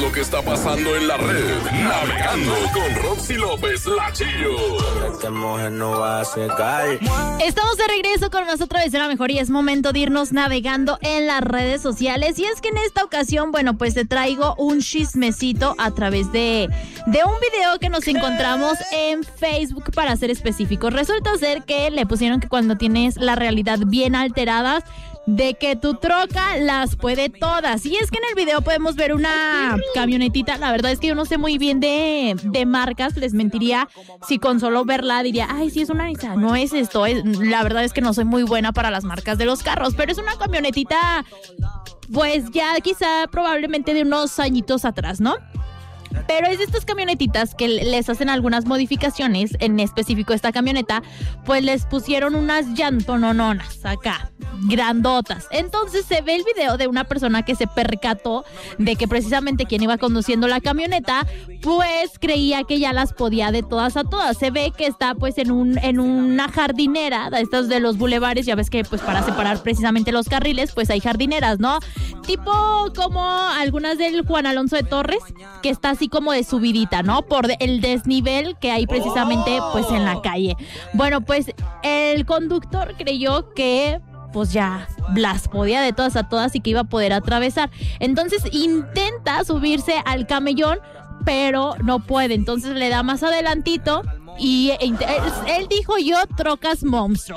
lo que está pasando en la red. Navegando con Roxy López, la Chío. Esta mujer no va a secar. Estamos de regreso con nosotros desde La Mejor y es momento de irnos navegando en las redes sociales. Y es que en esta ocasión, bueno, pues te traigo un chismecito a través de un video que nos encontramos en Facebook, para ser específicos. Resulta ser que le pusieron que cuando tienes la realidad bien alterada, de que tu troca las puede todas. Y es que en el video podemos ver una camionetita. La verdad es que yo no sé muy bien de marcas. Les mentiría si con solo verla diría, ay, sí es una Nissan. No es esto. La verdad es que no soy muy buena para las marcas de los carros, pero es una camionetita, pues ya quizá probablemente de unos añitos atrás, ¿no? Pero es de estas camionetitas que les hacen algunas modificaciones. En específico esta camioneta, pues les pusieron unas llantonononas acá, grandotas. Entonces se ve el video de una persona que se percató de que precisamente quien iba conduciendo la camioneta, pues creía que ya las podía de todas a todas. Se ve que está pues en una jardinera, de estas de los bulevares. Ya ves que pues para separar precisamente los carriles, pues hay jardineras, ¿no? Tipo como algunas del Juan Alonso de Torres, que está así como de subidita, ¿no? Por el desnivel que hay precisamente pues en la calle. Bueno, pues el conductor creyó que pues ya las podía de todas a todas y que iba a poder atravesar. Entonces intenta subirse al camellón, pero no puede. Entonces le da más adelantito y él dijo, yo trocas monstruo.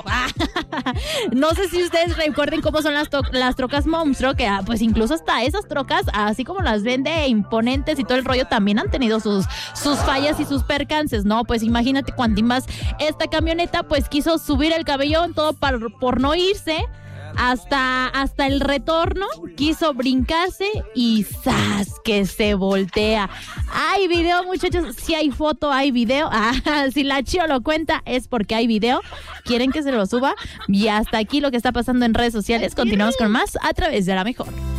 No sé si ustedes recuerden cómo son las trocas monstruo, que pues incluso hasta esas trocas, así como las vende imponentes y todo el rollo, también han tenido sus fallas y sus percances, ¿no? Pues imagínate cuánto más esta camioneta pues quiso subir el camellón, todo por no irse. Hasta el retorno quiso brincarse y ¡zas! Que se voltea. Hay video, muchachos. Si hay foto, hay video. Si la Chío lo cuenta es porque hay video. ¿Quieren que se lo suba? Y hasta aquí lo que está pasando en redes sociales. Continuamos con más a través de La Mejor.